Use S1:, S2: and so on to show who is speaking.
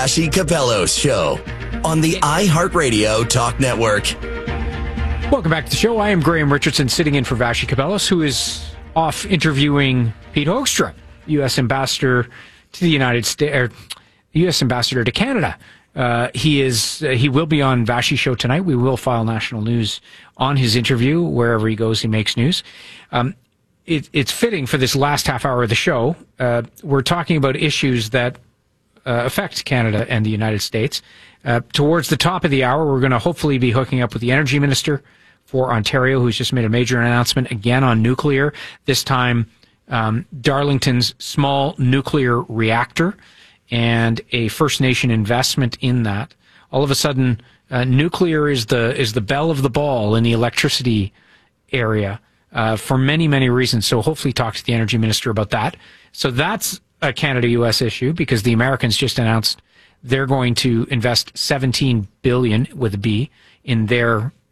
S1: Vassy Capellos Show on the iHeartRadio Talk Network.
S2: Welcome back to the show. I am Graham Richardson, sitting in for Vassy Capellos, who is off interviewing Pete Hoekstra, U.S. Ambassador to the United States, or U.S. Ambassador to Canada. He will be on Vassy Show tonight. We will file national news on his interview. Wherever he goes, he makes news. It's fitting for this last half hour of the show. We're talking about issues that affect Canada and the United States. Towards the top of the hour, we're going to hopefully be hooking up with the Energy Minister for Ontario, who's just made a major announcement again on nuclear, this time Darlington's small nuclear reactor and a First Nation investment in that. All of a sudden, nuclear is the belle of the ball in the electricity area for many, many reasons. So hopefully talk to the Energy Minister about that. So that's a Canada-U.S. issue, because the Americans just announced they're going to invest $17 billion with a B in their